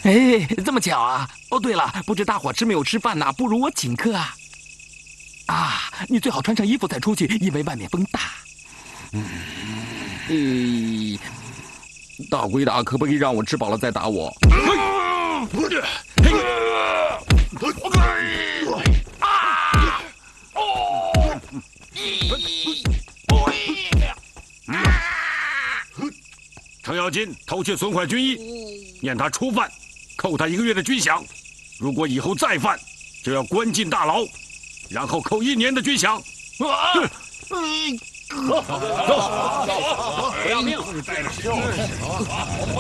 哎，这么巧啊！哦，对了，不知大伙吃没有吃饭呢？不如我请客啊！啊，你最好穿上衣服再出去，因为外面风大。大归大，可不可以让我吃饱了再打我？ 程咬金偷窃损坏军衣，念他初犯，扣他1个月的军饷。如果以后再犯，就要关进大牢，然后扣1年的军饷。走，不要命了！